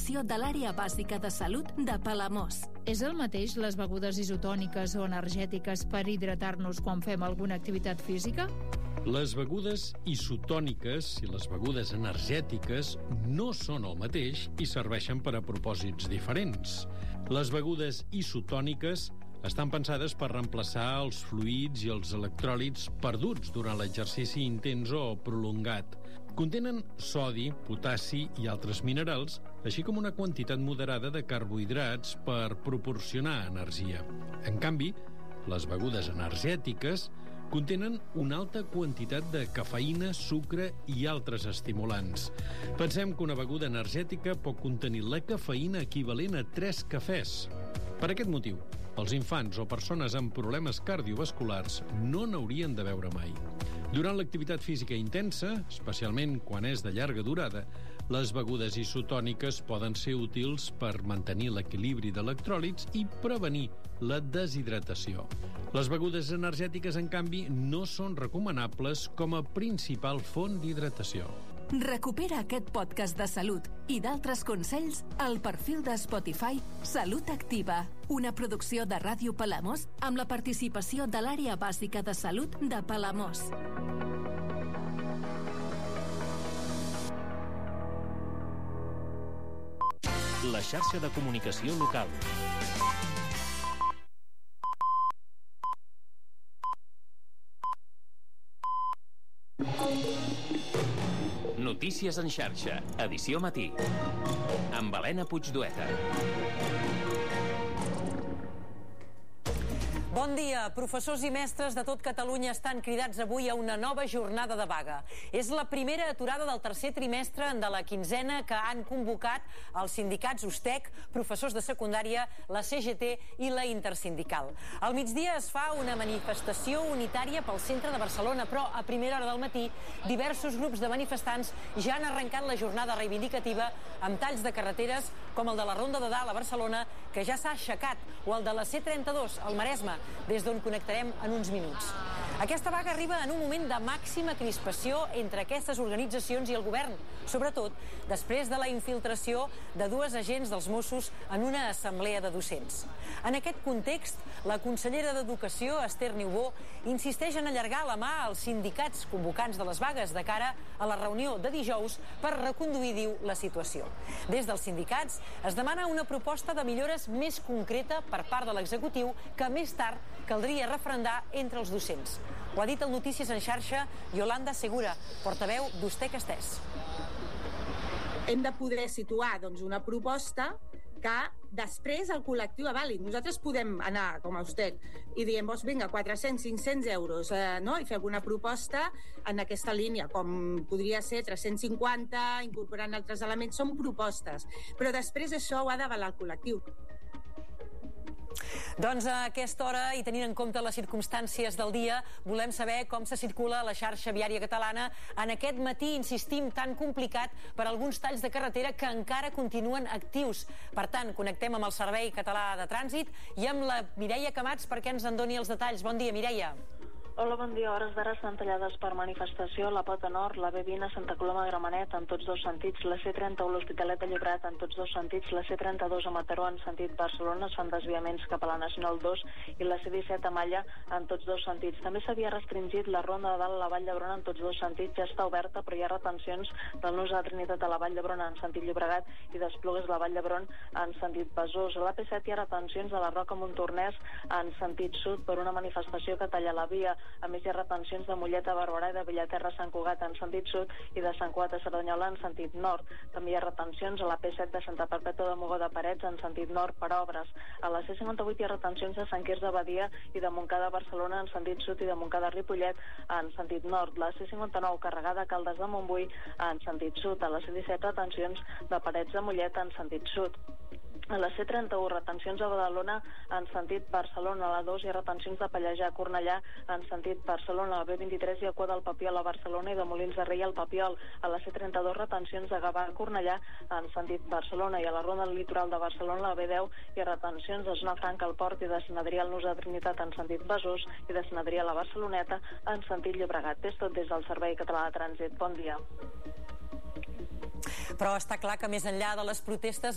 producció de l'Àrea Bàsica de Salut de Palamós. És el mateix les begudes isotòniques o energètiques per hidratar-nos quan fem alguna activitat física? Les begudes isotòniques i les begudes energètiques no són el mateix i serveixen per a propòsits diferents. Les begudes isotòniques estan pensades per reemplaçar els fluids i els electròlits perduts durant l'exercici intens o prolongat. Contenen sodi, potassi i altres minerals, així com una quantitat moderada de carbohidrats per proporcionar energia. En canvi, les begudes energètiques contenen una alta quantitat de cafeïna, sucre i altres estimulants. Pensem que una beguda energètica pot contenir la cafeïna equivalent a 3 cafès. Per aquest motiu, els infants o persones amb problemes cardiovasculars no n'haurien de beure mai. Durant l'activitat física intensa, especialment quan és de llarga durada, les begudes isotòniques poden ser útils per mantenir l'equilibri d'electròlits i prevenir la deshidratació. Les begudes energètiques, en canvi, no són recomanables com a principal font d'hidratació. Recupera aquest podcast de salut i d'altres consells al perfil de Spotify Salut Activa, una producció de Ràdio Palamós amb la participació de l'Àrea Bàsica de Salut de Palamós. La xarxa de comunicació local. Notícies en xarxa, edició matí. Amb Helena Puigdueta. Bon dia. Professors i mestres de tot Catalunya estan cridats avui a una nova jornada de vaga. És la primera aturada del tercer trimestre de la quinzena que han convocat els sindicats USTEC, professors de secundària, la CGT i la Intersindical. Al migdia es fa una manifestació unitària pel centre de Barcelona, però a primera hora del matí diversos grups de manifestants ja han arrencat la jornada reivindicativa amb talls de carreteres com el de la Ronda de Dalt a Barcelona, que ja s'ha aixecat, o el de la C32 al Maresme, des d'on connectarem en uns minuts. Aquesta vaga arriba en un moment de màxima crispació entre aquestes organitzacions i el govern, sobretot després de la infiltració de 2 agents dels Mossos en una assemblea de docents. En aquest context, la consellera d'Educació, Esther Niubó, insisteix en allargar la mà als sindicats convocants de les vagues de cara a la reunió de dijous per reconduir, diu, la situació. Des dels sindicats es demana una proposta de millores més concreta per part de l'executiu que més tard caldria referendar entre els docents. Ho ha dit el Notícies en xarxa Yolanda Segura, portaveu d'USTEC Estès. Hem de poder situar una proposta que després el col·lectiu avali. Nosaltres podem anar com a USTEC i diem, vinga, 400, 500 euros, no? I fer alguna proposta en aquesta línia, com podria ser 350, incorporant altres elements, són propostes. Però després això ho ha d'avalar el col·lectiu. Doncs a aquesta hora, i tenint en compte les circumstàncies del dia, volem saber com se circula a la xarxa viària catalana en aquest matí, insistim, tan complicat per alguns talls de carretera que encara continuen actius. Per tant, connectem amb el Servei Català de Trànsit i amb la Mireia Camats perquè ens en doni els detalls. Bon dia, Mireia. Hola, bon dia. Hores d'ara estan tallades per manifestació la Pota Nord, la B20 a Santa Coloma de Gramenet en tots dos sentits, la C30 a l'Hospitalet de Llobregat en tots dos sentits, la C32 a Mataró en sentit Barcelona, es fan desviaments cap a la Nacional 2 i la C17 a Malla en tots dos sentits. També s'havia restringit la Ronda de Dalt a la Vall d'Hebron en tots dos sentits, ja està oberta, però hi ha retencions del Nus de la Trinitat a la Vall d'Hebron en sentit Llobregat i d'Esplugues a la Vall d'Hebron en sentit Besòs. A la P7 hi ha retencions de la Roca Montornès en sentit sud per una manifestació que talla la via. A més, hi ha retencions de Mollet a Barberà i de Bellaterra a Sant Cugat en sentit sud i de Sant Cugat a Cerdanyola en sentit nord. També hi ha retencions a la P7 de Santa Perpètua de Mogoda de Parets en sentit nord per obres. A la C58 hi ha retencions de Sant Quirze de Badia i de Montcada a Barcelona en sentit sud i de Montcada a Ripollet en sentit nord. La C59 carregada a Caldes de Montbui en sentit sud. A la C17 retencions de Parets de Mollet en sentit sud. A la C31 retencions a Badalona en sentit Barcelona. A la 2 hi ha retencions de Pallejà a Cornellà en sentit Barcelona. A la B23 hi ha cua del Papiol a Barcelona i de Molins de Rei al Papiol. A la C32 retencions de Gavà a Cornellà en sentit Barcelona. I a la ronda litoral de Barcelona, a la B10 hi ha retencions de Zona Franca al Port i de Sant Adrià al Nus de Trinitat en sentit Besòs i de Sant Adrià a la Barceloneta en sentit Llobregat. És tot des del Servei Català de Trànsit. Bon dia. Però està clar que més enllà de les protestes